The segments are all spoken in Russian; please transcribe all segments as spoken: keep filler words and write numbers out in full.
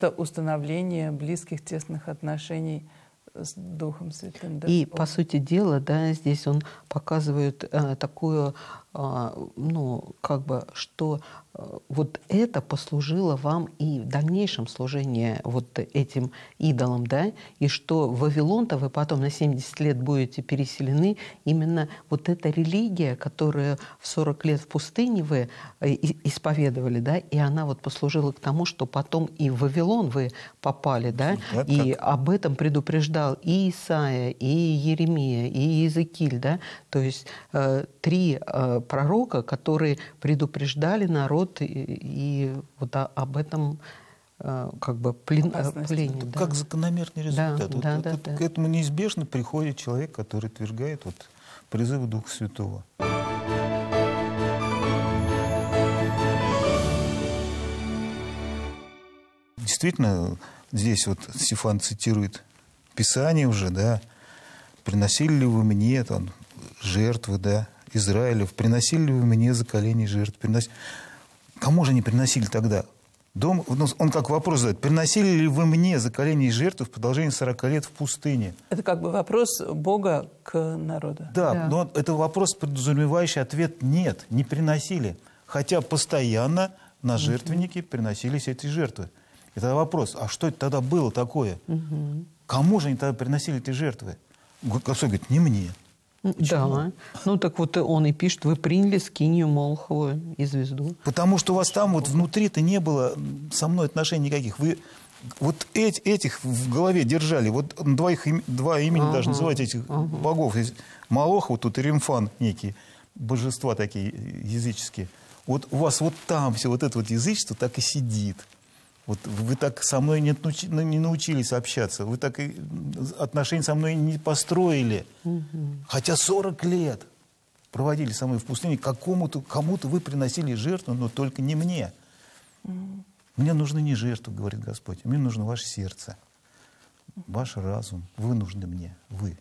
установление близких, тесных отношений с Духом Святым. Да? И, по сути дела, да, здесь он показывает э, такую, э, ну, как бы, что э, вот это послужило вам и в дальнейшем служении вот этим идолам, да, и что в Вавилон-то вы потом на семьдесят лет будете переселены, именно вот эта религия, которую в сорок лет в пустыне вы э, исповедовали, да, и она вот послужила к тому, что потом и в Вавилон вы попали, да, да и как? об этом предупреждал и Исаия, и Еремия, и Иезекииль, да, то есть э, три э, пророка, которые предупреждали народ и, и вот о, об этом э, как бы плен, плене. Это да. как закономерный результат. Да, вот, да, вот, да, вот да. К этому неизбежно приходит человек, который отвергает вот призывы Духа Святого. Действительно, здесь вот Стефан цитирует Писание уже, да, приносили ли вы мне там жертвы, да, Израилев, приносили ли вы мне заколение жертв, принос... Кому же они приносили тогда? Дом, он как вопрос задает, приносили ли вы мне заколение жертв в продолжении сорока лет в пустыне? Это как бы вопрос Бога к народу. Да, Да. но это вопрос, подразумевающий ответ «нет», не приносили. Хотя постоянно на жертвенники приносились эти жертвы. Это вопрос, а что это тогда было такое? Угу. Кому же они тогда приносили эти жертвы? Господь говорит, не мне. Почему? Да. Ну так вот он и пишет, вы приняли скинию Молохову и звезду. Потому что у вас там вот внутри-то не было со мной отношений никаких. Вы вот эти, этих в голове держали. Вот двоих, два имени ага, даже называть этих ага. богов. Молохов, тут и Римфан некие, божества такие языческие. Вот у вас вот там все вот это вот язычество так и сидит. Вот вы так со мной не, не научились общаться, вы так и отношения со мной не построили. Угу. Хотя сорок лет проводили со мной в пустыне, какому-то, кому-то вы приносили жертву, но только не мне. Угу. Мне нужны не жертвы, говорит Господь, мне нужно ваше сердце, ваш разум. Вы нужны мне, вы.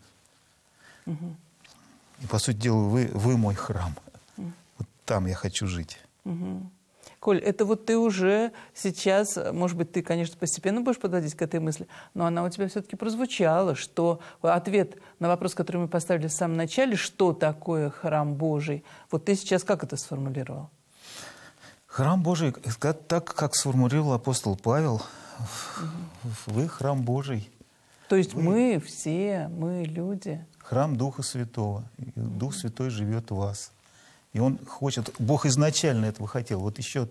Угу. И, по сути дела, вы, вы мой храм. Угу. Вот там я хочу жить. Угу. Коль, это вот ты уже сейчас, может быть, ты, конечно, постепенно будешь подводить к этой мысли, но она у тебя все-таки прозвучала, что ответ на вопрос, который мы поставили в самом начале, что такое храм Божий, вот ты сейчас как это сформулировал? Храм Божий, так, как сформулировал апостол Павел, угу. Вы храм Божий. То есть вы... мы все, мы люди. Храм Духа Святого. Дух Святой живет в вас. И Он хочет, Бог изначально этого хотел. Вот еще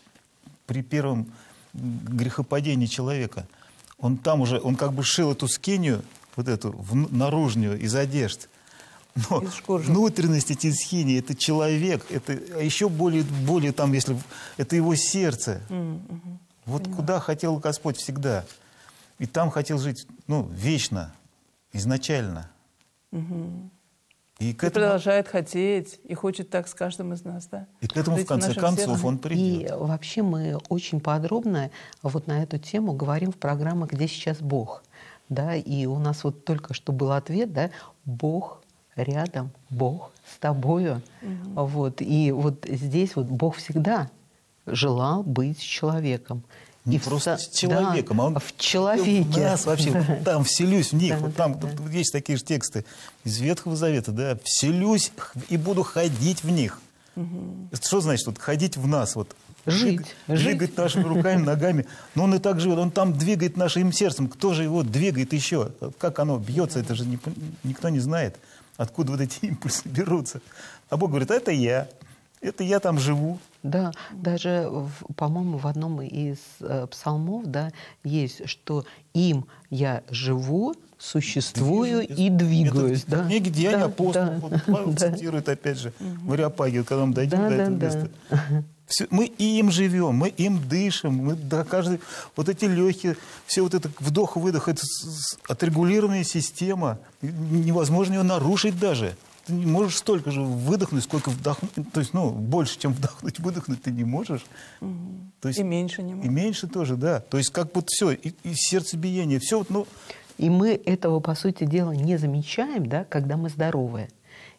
при первом грехопадении человека, Он там уже, Он как бы шил эту скинию, вот эту в, наружную, из одежд. Но внутренность этой скинии, это человек, это а еще более, более там, если это его сердце. Mm-hmm. Вот mm-hmm. куда хотел Господь всегда. И там хотел жить, ну, вечно, изначально. Mm-hmm. И, к и этому... продолжает хотеть, и хочет так с каждым из нас, да? И к этому, в конце концов, сердцем. Он придет. И вообще мы очень подробно вот на эту тему говорим в программах «Где сейчас Бог?». Да? И у нас вот только что был ответ, да, Бог рядом, Бог с тобою. Угу. Вот. И вот здесь вот Бог всегда желал быть с человеком. Не и просто в, с человеком, да, а он в человеке. В нас вообще, да. Там вселюсь в них. Да, вот там да. Есть такие же тексты из Ветхого Завета, да, вселюсь и буду ходить в них. Угу. Что значит вот, ходить в нас? Вот, жить, двигать, жить. Двигать нашими руками, ногами. Но он и так живет, он там двигает нашим сердцем. Кто же его двигает еще? Как оно бьется, это же не, никто не знает, откуда вот эти импульсы берутся. А Бог говорит, это я. Это я там живу. Да, даже, по-моему, в одном из э, псалмов, да, есть, что им я живу, существую Движу, и двигаюсь. Это, да. Книги «Деяния да, апостолов». Да, вот Павел да. цитирует, опять же, в Ареопаге, когда мы дойдем да, до да, этого да. места. Все, мы им живем, мы им дышим. Мы, да, каждый, вот эти легкие, все вот это вдох-выдох, это отрегулированная система. Невозможно ее нарушить даже. Ты не можешь столько же выдохнуть, сколько вдохнуть. То есть, ну, больше, чем вдохнуть, выдохнуть ты не можешь. Угу. То есть, и меньше не можешь. И меньше тоже, да. То есть, как будто все, и, и сердцебиение, все вот, ну... И мы этого, по сути дела, не замечаем, да, когда мы здоровые.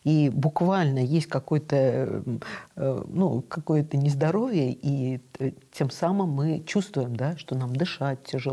И буквально есть какое-то, ну, какое-то нездоровье, и тем самым мы чувствуем, да, что нам дышать тяжело.